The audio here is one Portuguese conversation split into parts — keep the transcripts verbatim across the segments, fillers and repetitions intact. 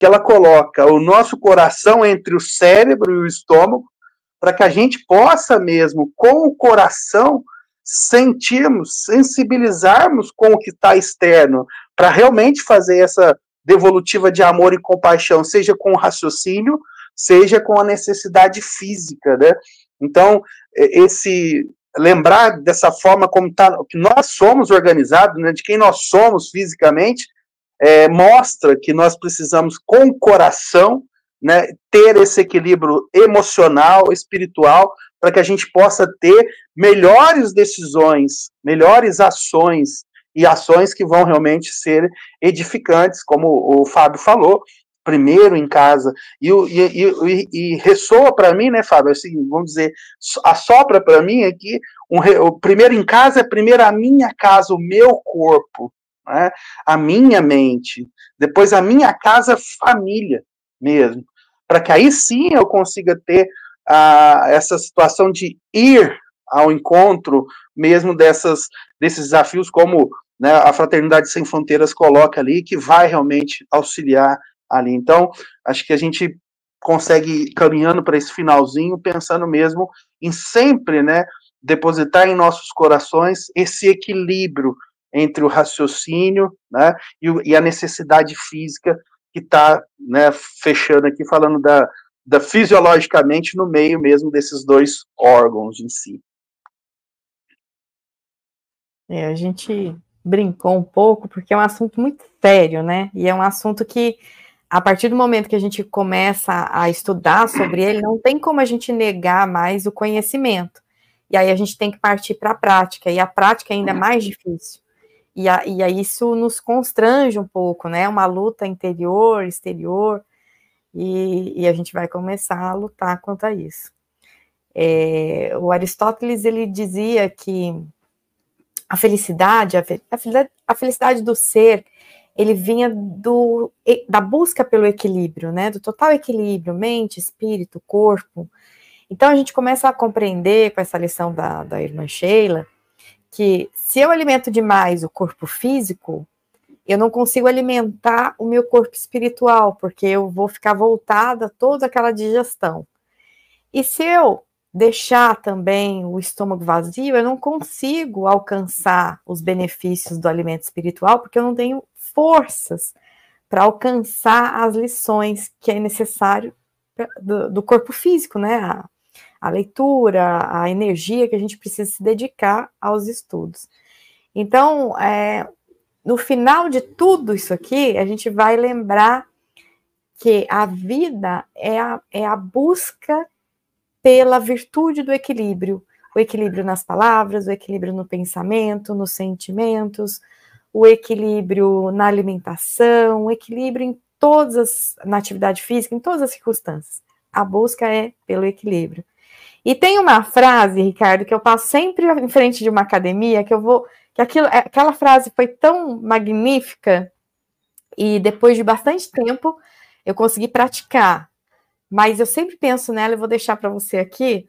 que ela coloca o nosso coração entre o cérebro e o estômago, para que a gente possa mesmo, com o coração, sentirmos, sensibilizarmos com o que está externo, para realmente fazer essa devolutiva de amor e compaixão, seja com o raciocínio, seja com a necessidade física, né? Então, esse lembrar dessa forma como tá, que nós somos organizados, né, de quem nós somos fisicamente, é, mostra que nós precisamos, com o coração, né, ter esse equilíbrio emocional, espiritual, para que a gente possa ter melhores decisões, melhores ações, e ações que vão realmente ser edificantes, como o Fábio falou, primeiro em casa, e, e, e, e ressoa para mim, né, Fábio, assim, vamos dizer, assopra para mim aqui, um, o primeiro em casa é primeiro a minha casa, o meu corpo, né, a minha mente, depois a minha casa, família mesmo, para que aí sim eu consiga ter ah, essa situação de ir ao encontro mesmo dessas, desses desafios, como, né, a Fraternidade Sem Fronteiras coloca ali, que vai realmente auxiliar ali. Então, acho que a gente consegue ir caminhando para esse finalzinho, pensando mesmo em sempre, né, depositar em nossos corações esse equilíbrio entre o raciocínio, né, e, e a necessidade física que está, né, fechando aqui, falando da, da fisiologicamente no meio mesmo desses dois órgãos em si. É, a gente brincou um pouco, porque é um assunto muito sério, né? E é um assunto que, a partir do momento que a gente começa a estudar sobre ele, não tem como a gente negar mais o conhecimento. E aí a gente tem que partir para a prática, e a prática é ainda mais difícil. E, a, e aí isso nos constrange um pouco, né? Uma luta interior, exterior, e, e a gente vai começar a lutar quanto a isso. É, o Aristóteles, ele dizia que a felicidade, a felicidade, a felicidade do ser, ele vinha do, da busca pelo equilíbrio, né? Do total equilíbrio, mente, espírito, corpo. Então a gente começa a compreender com essa lição da, da irmã Sheila, que se eu alimento demais o corpo físico, eu não consigo alimentar o meu corpo espiritual, porque eu vou ficar voltada a toda aquela digestão. E se eu deixar também o estômago vazio, eu não consigo alcançar os benefícios do alimento espiritual, porque eu não tenho forças para alcançar as lições que é necessário do, do corpo físico, né? A, a leitura, a energia que a gente precisa se dedicar aos estudos. Então, é, no final de tudo isso aqui, a gente vai lembrar que a vida é a, é a busca pela virtude do equilíbrio, o equilíbrio nas palavras, o equilíbrio no pensamento, nos sentimentos, o equilíbrio na alimentação, o equilíbrio em todas as, na atividade física, em todas as circunstâncias. A busca é pelo equilíbrio. E tem uma frase, Ricardo, que eu passo sempre em frente de uma academia, que eu vou, que aquilo, aquela frase foi tão magnífica, e depois de bastante tempo eu consegui praticar. Mas eu sempre penso nela e vou deixar para você aqui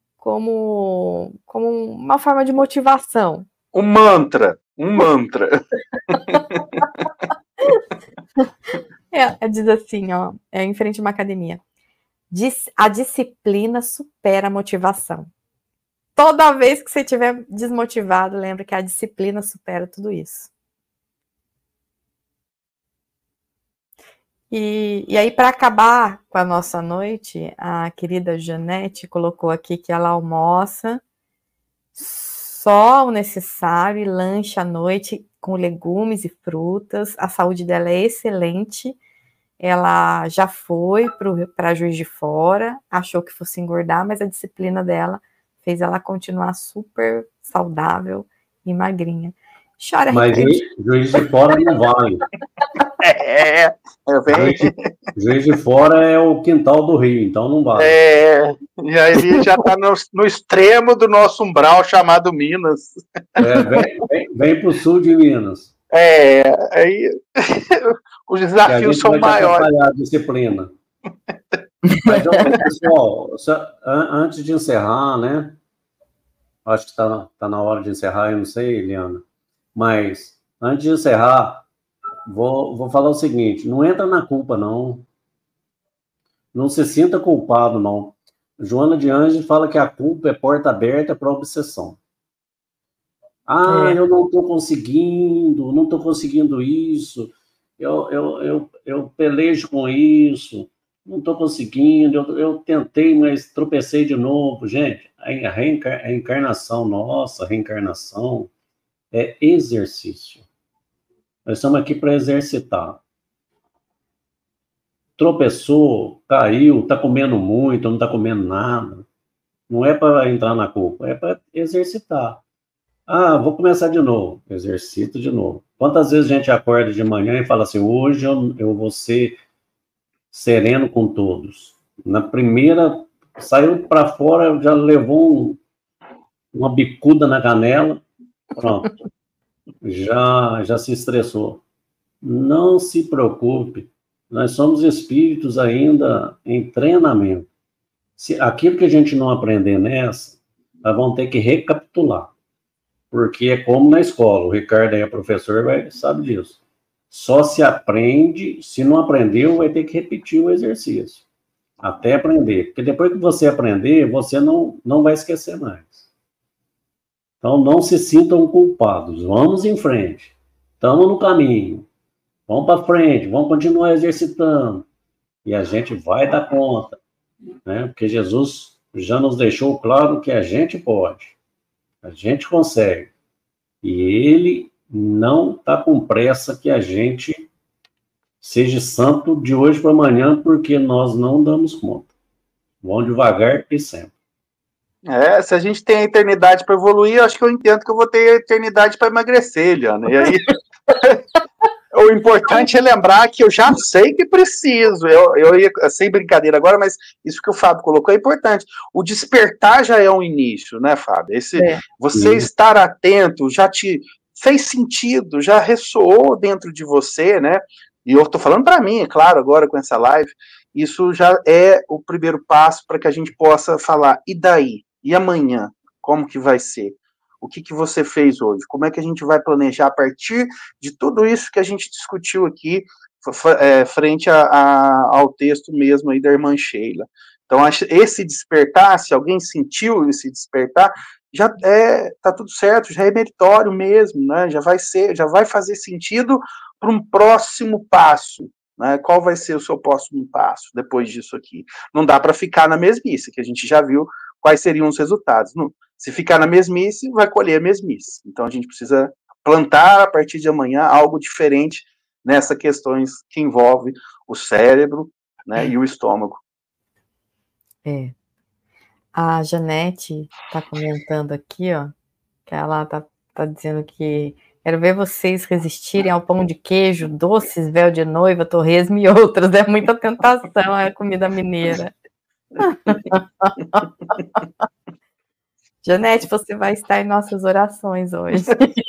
como, como uma forma de motivação. Um mantra, um mantra. É, diz assim, ó, é em frente a uma academia. A disciplina supera a motivação. Toda vez que você estiver desmotivado, lembra que a disciplina supera tudo isso. E, e aí, para acabar com a nossa noite, a querida Janete colocou aqui que ela almoça só o necessário e lanche à noite com legumes e frutas. A saúde dela é excelente. Ela já foi para Juiz de Fora, achou que fosse engordar, mas a disciplina dela fez ela continuar super saudável e magrinha. Chora, mas Juiz, Juiz de Fora não vale. É, é Juiz, de, Juiz de Fora é o quintal do Rio, então não vale. É, e aí ele já está no, no extremo do nosso umbral chamado Minas. É, vem, vem, vem para o sul de Minas. É, aí os desafios são maiores. A disciplina. Mas, pessoal, antes de encerrar, né? Acho que está tá na hora de encerrar, eu não sei, Eliana. Mas, antes de encerrar, vou, vou falar o seguinte, não entra na culpa, não. Não se sinta culpado, não. Joana de Anjos fala que a culpa é porta aberta para a obsessão. Ah, é. eu não estou conseguindo, não estou conseguindo isso, eu, eu, eu, eu pelejo com isso, não estou conseguindo, eu, eu tentei, mas tropecei de novo. Gente, a, reencar, a encarnação nossa, a reencarnação é exercício. Nós estamos aqui para exercitar. Tropeçou, caiu, está comendo muito, não está comendo nada. Não é para entrar na culpa, é para exercitar. Ah, vou começar de novo. Exercito de novo. Quantas vezes a gente acorda de manhã e fala assim, hoje eu, eu vou ser sereno com todos. Na primeira, saiu para fora, já levou um, uma bicuda na canela, pronto. Já, já se estressou. Não se preocupe. Nós somos espíritos ainda em treinamento. Se aquilo que a gente não aprender nessa, nós vamos ter que recapitular. Porque é como na escola, o Ricardo aí é professor, vai, sabe disso. Só se aprende, se não aprendeu, vai ter que repetir o exercício. Até aprender. Porque depois que você aprender, você não, não vai esquecer mais. Então, não se sintam culpados. Vamos em frente. Estamos no caminho. Vamos para frente, vamos continuar exercitando. E a gente vai dar conta. Né? Porque Jesus já nos deixou claro que a gente pode. A gente consegue. E ele não está com pressa que a gente seja santo de hoje para amanhã, porque nós não damos conta. Vamos devagar e sempre. É, se a gente tem a eternidade para evoluir, eu acho que eu entendo que eu vou ter a eternidade para emagrecer, Eliana. E aí... O importante é lembrar que eu já sei que preciso, eu, eu ia, sem brincadeira agora, mas isso que o Fábio colocou é importante. O despertar já é um início, né, Fábio? Esse, é. Você Sim. estar atento já te fez sentido, já ressoou dentro de você, né? E eu estou falando para mim, é claro, agora com essa live, isso já é o primeiro passo para que a gente possa falar, e daí? E amanhã? Como que vai ser? O que, que você fez hoje? Como é que a gente vai planejar a partir de tudo isso que a gente discutiu aqui, é, frente a, a, ao texto mesmo aí da irmã Sheila? Então, esse despertar, se alguém sentiu esse despertar, já é, tá tudo certo, já é meritório mesmo, né? Já vai ser, já vai fazer sentido para um próximo passo. Né? Qual vai ser o seu próximo passo depois disso aqui? Não dá para ficar na mesmice, que a gente já viu quais seriam os resultados. Não, se ficar na mesmice, vai colher a mesmice. Então, a gente precisa plantar, a partir de amanhã, algo diferente nessas questões que envolve o cérebro, né, e o estômago. É. A Janete está comentando aqui, ó, que ela está tá dizendo que quero ver vocês resistirem ao pão de queijo, doces, véu de noiva, torresmo e outros. É muita tentação a comida mineira. Janete, você vai estar em nossas orações hoje.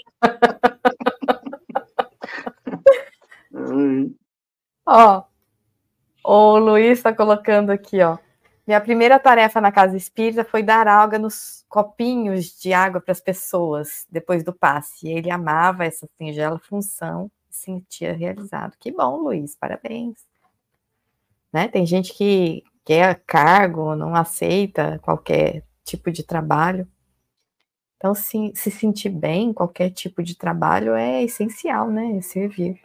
Ó, o Luiz está colocando aqui, ó. Minha primeira tarefa na casa espírita foi dar água nos copinhos de água para as pessoas depois do passe. Ele amava essa singela função e se sentia realizado. Que bom, Luiz, parabéns. Né? Tem gente que quer cargo, não aceita qualquer tipo de trabalho. Então, se, se sentir bem em qualquer tipo de trabalho é essencial, né? É servir.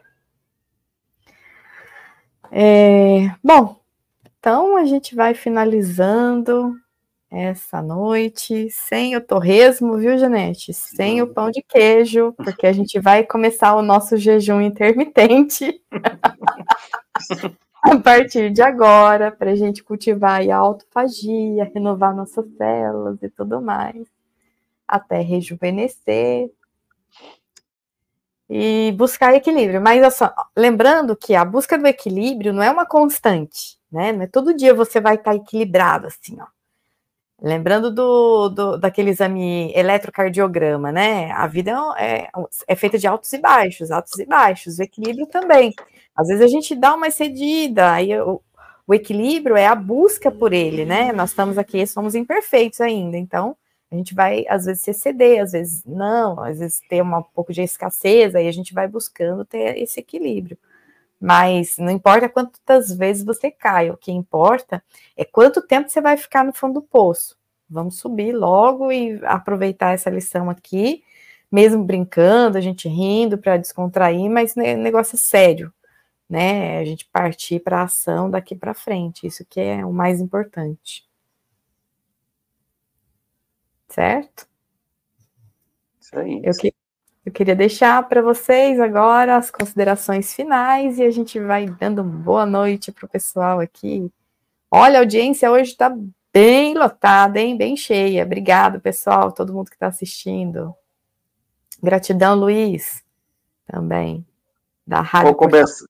É, bom, então a gente vai finalizando essa noite sem o torresmo, viu, Janete? Sem o pão de queijo, porque a gente vai começar o nosso jejum intermitente a partir de agora, para a gente cultivar a autofagia, renovar nossas células e tudo mais, até rejuvenescer e buscar equilíbrio. Mas assim, lembrando que a busca do equilíbrio não é uma constante, né? Não é todo dia você vai estar equilibrado assim, ó. Lembrando do, do, daquele exame eletrocardiograma, né? A vida é, é feita de altos e baixos, altos e baixos, o equilíbrio também. Às vezes a gente dá uma excedida, aí o, o equilíbrio é a busca por ele, né? Nós estamos aqui, somos imperfeitos ainda, então A gente vai, às vezes, se exceder, às vezes não, às vezes ter uma, um pouco de escassez, aí a gente vai buscando ter esse equilíbrio. Mas não importa quantas vezes você cai, o que importa é quanto tempo você vai ficar no fundo do poço. Vamos subir logo e aproveitar essa lição aqui, mesmo brincando, a gente rindo para descontrair, mas o negócio é sério, né? A gente partir para a ação daqui para frente, isso que é o mais importante. Certo? Isso aí. Eu, que, eu queria deixar para vocês agora as considerações finais e a gente vai dando boa noite para o pessoal aqui. Olha, a audiência hoje está bem lotada, hein? Bem cheia. Obrigado, pessoal, todo mundo que está assistindo. Gratidão, Luiz, também, da Rádio. Vou, começar...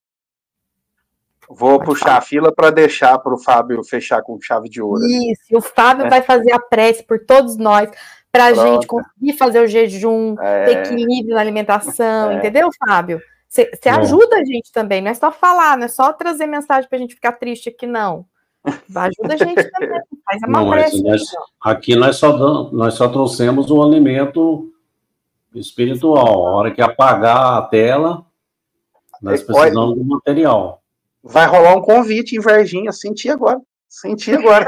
Vou puxar falar. a fila para deixar para o Fábio fechar com chave de ouro. Isso, e o Fábio é. vai fazer a prece por todos nós, para a gente conseguir fazer o jejum, é. ter equilíbrio na alimentação, é. entendeu, Fábio? Você ajuda a gente também, não é só falar, não é só trazer mensagem para a gente ficar triste aqui, não. Ajuda a gente também, faz a não, prece. Nós, aqui nós só, damos, nós só trouxemos um alimento espiritual. A hora que apagar a tela, nós precisamos do material. Vai rolar um convite em Varginha, senti agora. Senti agora.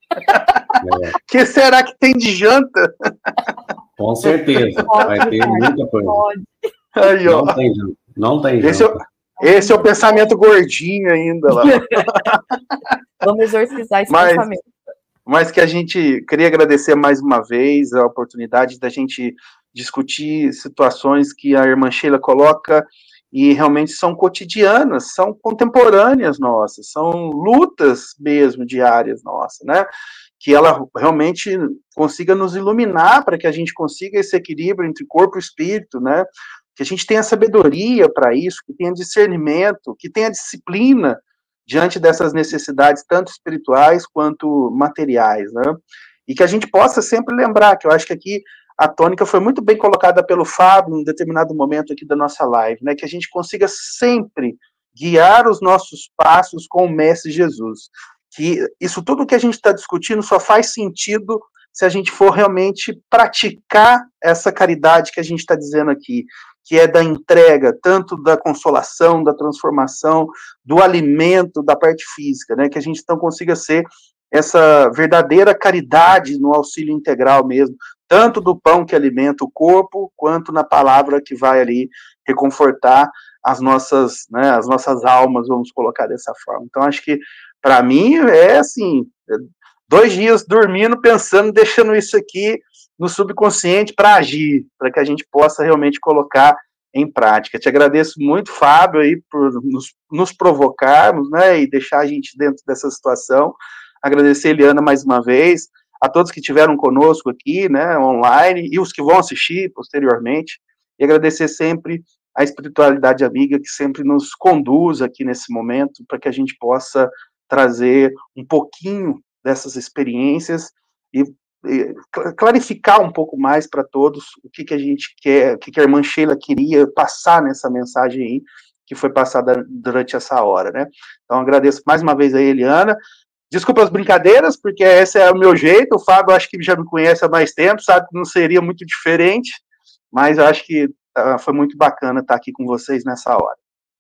É. Que será que tem de janta? Com certeza. Pode, vai ter muita coisa. Pode. Aí, ó. Não tem janta. Não tem esse janta. É, esse é o pensamento gordinho ainda lá. Vamos exorcizar esse mas, pensamento. Mas que a gente queria agradecer mais uma vez a oportunidade da gente discutir situações que a irmã Sheila coloca e realmente são cotidianas, são contemporâneas nossas, são lutas mesmo diárias nossas, né? Que ela realmente consiga nos iluminar para que a gente consiga esse equilíbrio entre corpo e espírito, né? Que a gente tenha sabedoria para isso, que tenha discernimento, que tenha disciplina diante dessas necessidades, tanto espirituais quanto materiais, né? E que a gente possa sempre lembrar, que eu acho que aqui a tônica foi muito bem colocada pelo Fábio em um determinado momento aqui da nossa live, né? Que a gente consiga sempre guiar os nossos passos com o Mestre Jesus. Que isso tudo que a gente está discutindo só faz sentido se a gente for realmente praticar essa caridade que a gente está dizendo aqui, que é da entrega, tanto da consolação, da transformação, do alimento, da parte física, né? Que a gente então consiga ser essa verdadeira caridade no auxílio integral mesmo, tanto do pão que alimenta o corpo, quanto na palavra que vai ali reconfortar as nossas, né, as nossas almas, vamos colocar dessa forma. Então, acho que, para mim, é assim, dois dias dormindo, pensando, deixando isso aqui no subconsciente para agir, para que a gente possa realmente colocar em prática. Te agradeço muito, Fábio, aí, por nos, nos provocarmos, né, e deixar a gente dentro dessa situação. Agradecer a Eliana mais uma vez, a todos que estiveram conosco aqui, né, online, e os que vão assistir posteriormente, e agradecer sempre a espiritualidade amiga que sempre nos conduz aqui nesse momento, para que a gente possa trazer um pouquinho dessas experiências e clarificar um pouco mais para todos o que, que a gente quer, o que, que a irmã Sheila queria passar nessa mensagem aí, que foi passada durante essa hora, né? Então, agradeço mais uma vez a Eliana. Desculpa as brincadeiras, porque esse é o meu jeito. O Fábio, acho que já me conhece há mais tempo, sabe que não seria muito diferente, mas eu acho que uh, foi muito bacana estar aqui com vocês nessa hora.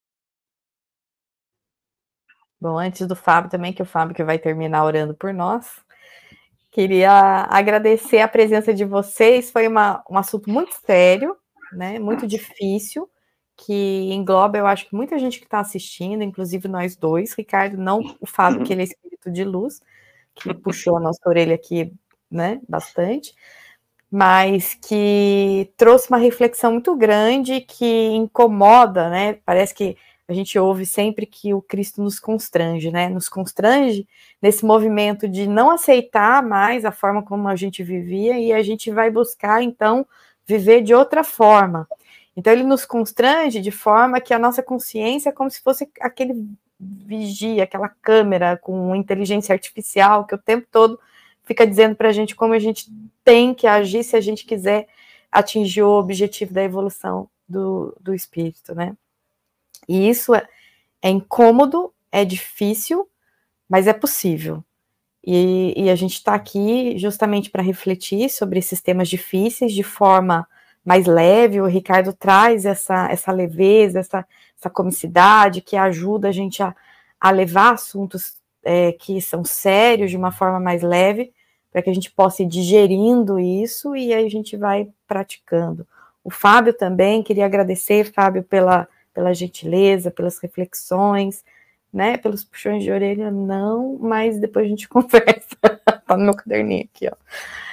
Bom, antes do Fábio também, que o Fábio que vai terminar orando por nós, queria agradecer a presença de vocês. Foi uma, um assunto muito sério, né, muito difícil, que engloba, eu acho que muita gente que está assistindo, inclusive nós dois, Ricardo, não o Fábio, que ele é espírito de luz, que puxou a nossa orelha aqui, né, bastante, mas que trouxe uma reflexão muito grande, que incomoda, né, parece que a gente ouve sempre que o Cristo nos constrange, né, nos constrange nesse movimento de não aceitar mais a forma como a gente vivia, e a gente vai buscar, então, viver de outra forma. Então, ele nos constrange de forma que a nossa consciência é como se fosse aquele vigia, aquela câmera com inteligência artificial que o tempo todo fica dizendo para a gente como a gente tem que agir se a gente quiser atingir o objetivo da evolução do, do espírito, né? E isso é, é incômodo, é difícil, mas é possível. E, e a gente está aqui justamente para refletir sobre esses temas difíceis de forma mais leve. O Ricardo traz essa, essa leveza, essa, essa comicidade que ajuda a gente a, a levar assuntos é, que são sérios de uma forma mais leve, para que a gente possa ir digerindo isso e aí a gente vai praticando. O Fábio também, queria agradecer, Fábio, pela, pela gentileza, pelas reflexões, né, pelos puxões de orelha, não, mas depois a gente conversa, tá no meu caderninho aqui, ó.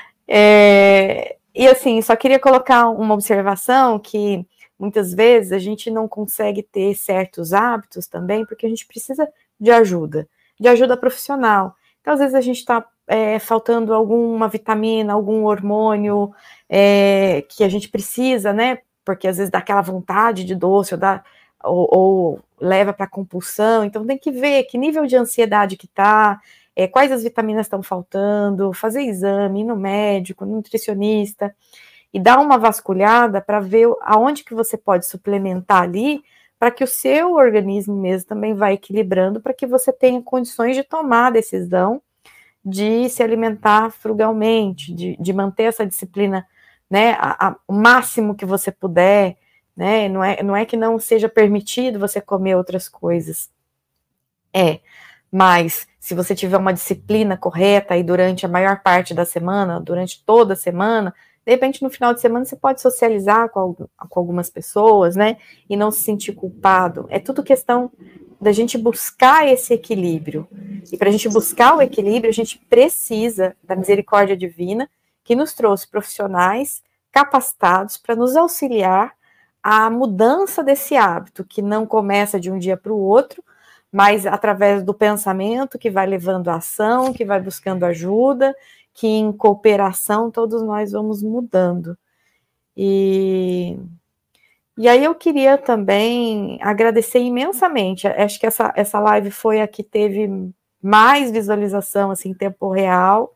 É, e assim, só queria colocar uma observação, que muitas vezes a gente não consegue ter certos hábitos também, porque a gente precisa de ajuda, de ajuda profissional. Então, às vezes a gente está é, faltando alguma vitamina, algum hormônio é, que a gente precisa, né, porque às vezes dá aquela vontade de doce, ou dá... Ou, ou leva para compulsão, então tem que ver que nível de ansiedade que está, é, quais as vitaminas estão faltando, fazer exame, ir no médico, no nutricionista, e dar uma vasculhada para ver aonde que você pode suplementar ali, para que o seu organismo mesmo também vá equilibrando, para que você tenha condições de tomar a decisão de se alimentar frugalmente, de, de manter essa disciplina, né, a, a, o máximo que você puder, né? Não é, não é que não seja permitido você comer outras coisas, é, mas se você tiver uma disciplina correta e durante a maior parte da semana, durante toda a semana, de repente no final de semana você pode socializar com, com algumas pessoas, né, e não se sentir culpado. É tudo questão da gente buscar esse equilíbrio, e para a gente buscar o equilíbrio, a gente precisa da misericórdia divina, que nos trouxe profissionais capacitados para nos auxiliar a mudança desse hábito, que não começa de um dia para o outro, mas através do pensamento que vai levando a ação, que vai buscando ajuda, que em cooperação todos nós vamos mudando. E, e aí eu queria também agradecer imensamente, acho que essa, essa live foi a que teve mais visualização assim, em tempo real,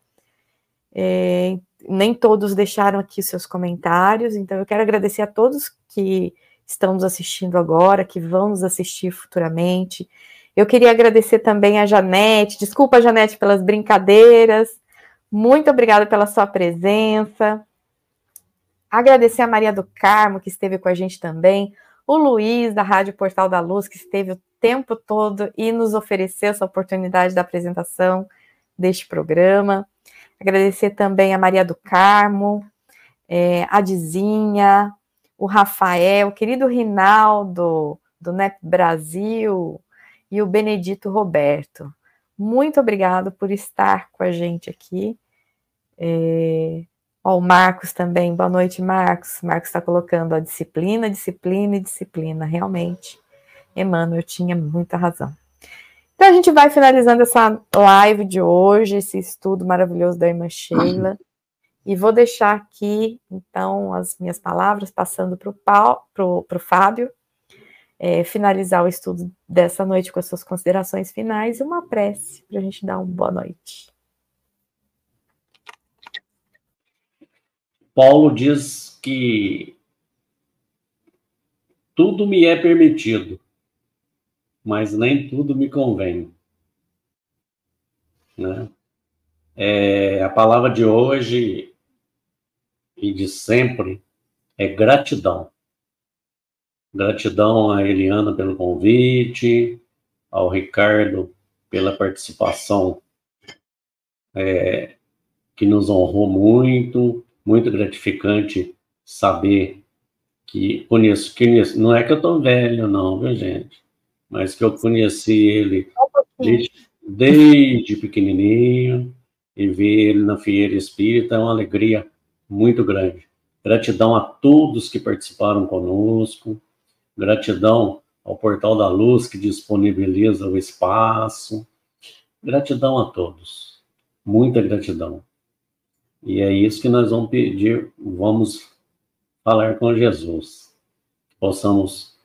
é, nem todos deixaram aqui seus comentários, então eu quero agradecer a todos que estão nos assistindo agora, que vão nos assistir futuramente. Eu queria agradecer também a Janete, desculpa, Janete, pelas brincadeiras, muito obrigada pela sua presença. Agradecer a Maria do Carmo, que esteve com a gente também, o Luiz, da Rádio Portal da Luz, que esteve o tempo todo e nos ofereceu essa oportunidade da apresentação deste programa. Agradecer também a Maria do Carmo, é, a Dizinha, o Rafael, o querido Rinaldo, do N E P Brasil, e o Benedito Roberto. Muito obrigado por estar com a gente aqui. É, ó, o Marcos também, boa noite, Marcos. Marcos está colocando a disciplina, disciplina e disciplina. Realmente, Emmanuel tinha muita razão. Então, a gente vai finalizando essa live de hoje, esse estudo maravilhoso da irmã Sheila, e vou deixar aqui, então, as minhas palavras, passando para o Fábio, é, finalizar o estudo dessa noite com as suas considerações finais e uma prece, para a gente dar uma boa noite. Paulo diz que tudo me é permitido, mas nem tudo me convém, né? É, a palavra de hoje e de sempre é gratidão. Gratidão a Eliana pelo convite, ao Ricardo pela participação é, que nos honrou muito, muito gratificante saber que conheço, conheço, não é que eu tô velho não, viu gente, mas que eu conheci ele desde, desde pequenininho, e ver ele na Fieira Espírita é uma alegria muito grande. Gratidão a todos que participaram conosco, gratidão ao Portal da Luz que disponibiliza o espaço, gratidão a todos, muita gratidão. E é isso que nós vamos pedir, vamos falar com Jesus, possamos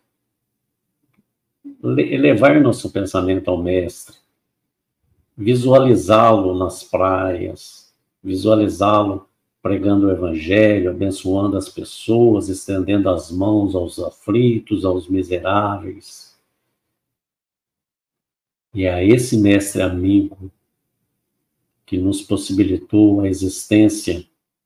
elevar nosso pensamento ao Mestre, visualizá-lo nas praias, visualizá-lo pregando o Evangelho, abençoando as pessoas, estendendo as mãos aos aflitos, aos miseráveis. E a esse Mestre amigo que nos possibilitou a existência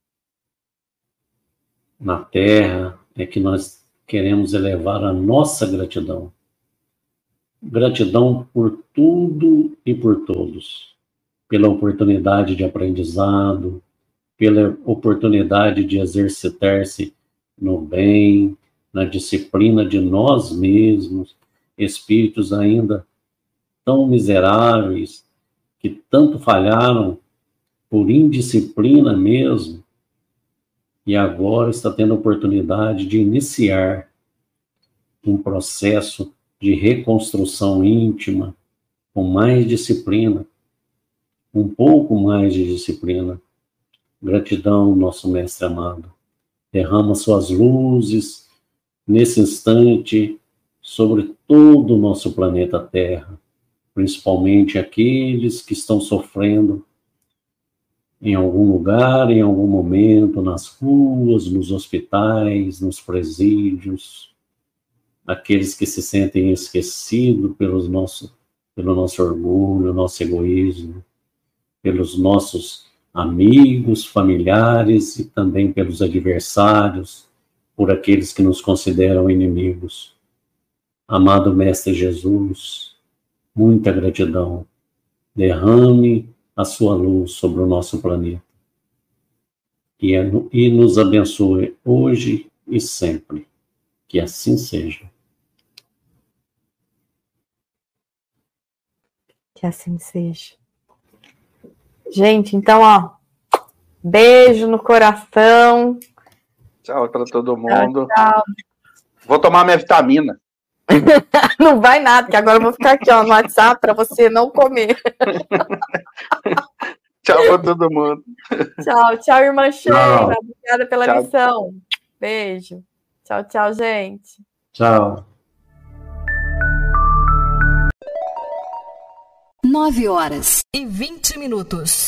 na Terra, é que nós queremos elevar a nossa gratidão. Gratidão por tudo e por todos. Pela oportunidade de aprendizado, pela oportunidade de exercitar-se no bem, na disciplina de nós mesmos, espíritos ainda tão miseráveis, que tanto falharam por indisciplina mesmo, e agora está tendo a oportunidade de iniciar um processo de reconstrução íntima, com mais disciplina, um pouco mais de disciplina. Gratidão, nosso Mestre amado. Derrama suas luzes nesse instante sobre todo o nosso planeta Terra, principalmente aqueles que estão sofrendo em algum lugar, em algum momento, nas ruas, nos hospitais, nos presídios, aqueles que se sentem esquecidos pelos nosso, pelo nosso orgulho, nosso egoísmo, pelos nossos amigos, familiares e também pelos adversários, por aqueles que nos consideram inimigos. Amado Mestre Jesus, muita gratidão. Derrame a sua luz sobre o nosso planeta e, e nos abençoe hoje e sempre. Que assim seja. Que assim seja. Gente, então, ó, beijo no coração. Tchau para todo mundo. Tchau, tchau. Vou tomar minha vitamina. Não vai nada, que agora eu vou ficar aqui ó, no WhatsApp para você não comer. Tchau para todo mundo. Tchau, tchau, irmã Sheila. Obrigada pela Tchau. missão. Beijo. Tchau, tchau, gente. Tchau. Nove horas e vinte minutos.